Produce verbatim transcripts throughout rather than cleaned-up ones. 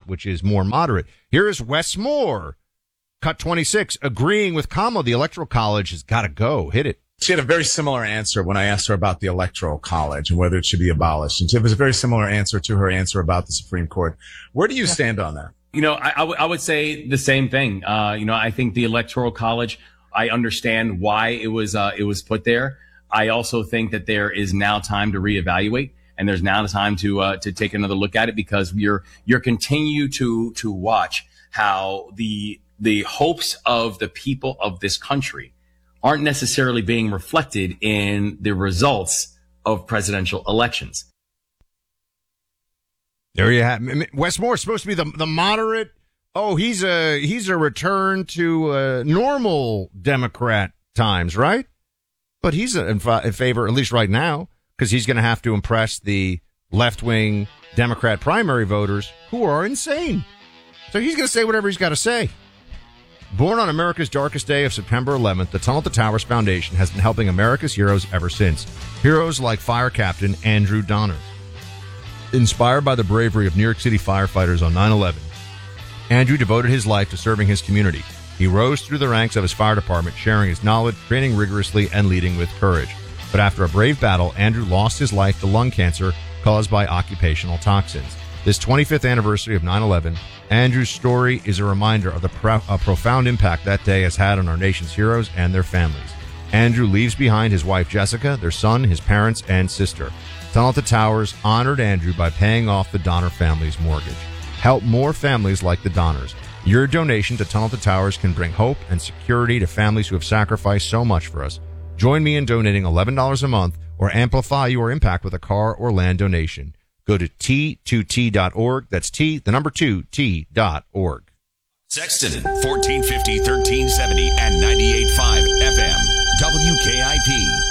which is more moderate. Here is Wes Moore, cut twenty-six, agreeing with Kamala. The Electoral College has got to go. Hit it. She had a very similar answer when I asked her about the Electoral College and whether it should be abolished. And it was a very similar answer to her answer about the Supreme Court. Where do you stand on that? You know, I, I, w- I would say the same thing. Uh, you know, I think the Electoral College, I understand why it was, uh, it was put there. I also think that there is now time to reevaluate, and there's now time to, uh, to take another look at it, because you're, you're continue to, to watch how the, the hopes of the people of this country aren't necessarily being reflected in the results of presidential elections. There you have it. Wes Moore is supposed to be the the moderate. Oh, he's a he's a return to uh, normal Democrat times, right? But he's in, fa- in favor, at least right now, because he's going to have to impress the left wing Democrat primary voters who are insane. So he's going to say whatever he's got to say. Born on America's darkest day of September eleventh, the Tunnel to Towers Foundation has been helping America's heroes ever since. Heroes like Fire Captain Andrew Donner. Inspired by the bravery of New York City firefighters on nine eleven, Andrew devoted his life to serving his community. He rose through the ranks of his fire department, sharing his knowledge, training rigorously, and leading with courage. But after a brave battle, Andrew lost his life to lung cancer caused by occupational toxins. This twenty-fifth anniversary of nine eleven, Andrew's story is a reminder of the pro- uh, profound impact that day has had on our nation's heroes and their families. Andrew leaves behind his wife Jessica, their son, his parents, and sister. Tunnel to Towers honored Andrew by paying off the Donner family's mortgage. Help more families like the Donners. Your donation to Tunnel to Towers can bring hope and security to families who have sacrificed so much for us. Join me in donating eleven dollars a month or amplify your impact with a car or land donation. Go to T two T dot org. That's T, the number two, T dot org. Sexton, fourteen fifty, thirteen seventy, and ninety-eight point five F M. W K I P.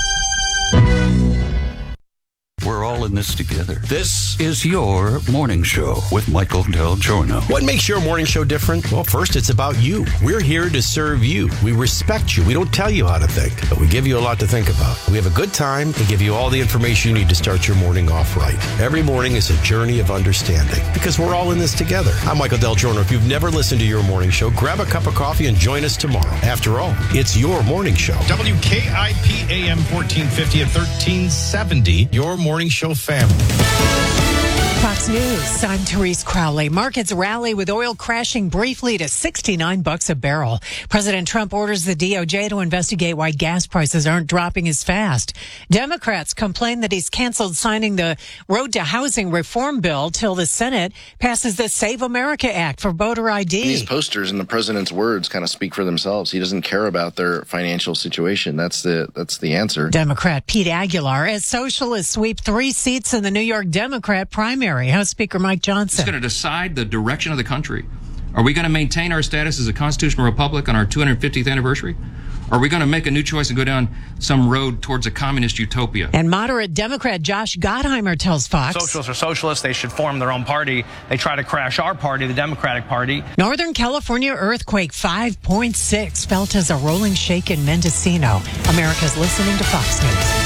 We're all in this together. This is your morning show with Michael Del Giorno. What makes your morning show different? Well, first, it's about you. We're here to serve you. We respect you. We don't tell you how to think, but we give you a lot to think about. We have a good time and give you all the information you need to start your morning off right. Every morning is a journey of understanding because we're all in this together. I'm Michael Del Giorno. If you've never listened to your morning show, grab a cup of coffee and join us tomorrow. After all, it's your morning show. W K I P A M fourteen fifty at thirteen seventy. Your morning show family. Fox News, I'm Therese Crowley. Markets rally with oil crashing briefly to sixty-nine bucks a barrel. President Trump orders the D O J to investigate why gas prices aren't dropping as fast. Democrats complain that he's canceled signing the Road to Housing Reform Bill till the Senate passes the Save America Act for voter I D. These posters and the president's words kind of speak for themselves. He doesn't care about their financial situation. That's the that's the answer. Democrat Pete Aguilar, as socialists sweep three seats in the New York Democrat primary. House Speaker Mike Johnson. It's going to decide the direction of the country. Are we going to maintain our status as a constitutional republic on our two hundred fiftieth anniversary? Or are we going to make a new choice and go down some road towards a communist utopia? And moderate Democrat Josh Gottheimer tells Fox. Socialists are socialists. They should form their own party. They try to crash our party, the Democratic Party. Northern California earthquake five point six felt as a rolling shake in Mendocino. America's listening to Fox News.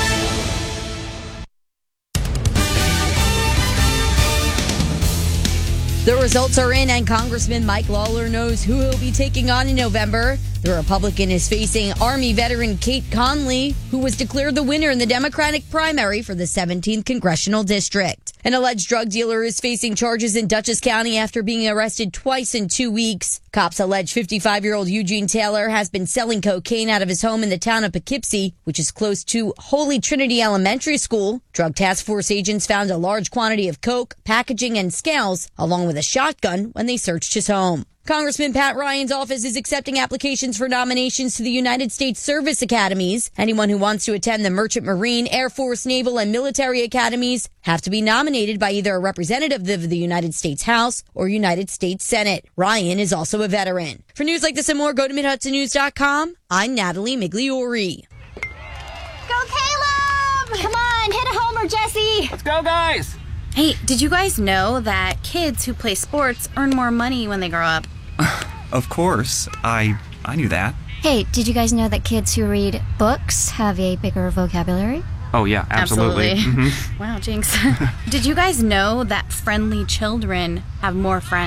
The results are in, and Congressman Mike Lawler knows who he'll be taking on in November. The Republican is facing Army veteran Kate Conley, who was declared the winner in the Democratic primary for the seventeenth Congressional District. An alleged drug dealer is facing charges in Dutchess County after being arrested twice in two weeks. Cops allege fifty-five-year-old Eugene Taylor has been selling cocaine out of his home in the town of Poughkeepsie, which is close to Holy Trinity Elementary School. Drug task force agents found a large quantity of coke, packaging, and scales, along with a shotgun when they searched his home. Congressman Pat Ryan's office is accepting applications for nominations to the United States Service Academies. Anyone who wants to attend the Merchant Marine, Air Force, Naval, and Military Academies have to be nominated by either a representative of the United States House or United States Senate. Ryan is also a veteran. For news like this and more, go to mid hudson news dot com. I'm Natalie Migliori. Go Caleb! Come on, hit a homer, Jesse! Let's go, guys! Hey, did you guys know that kids who play sports earn more money when they grow up? Of course. I I knew that. Hey, did you guys know that kids who read books have a bigger vocabulary? Oh, yeah, absolutely. Absolutely. Mm-hmm. Wow, jinx. Did you guys know that friendly children have more friends?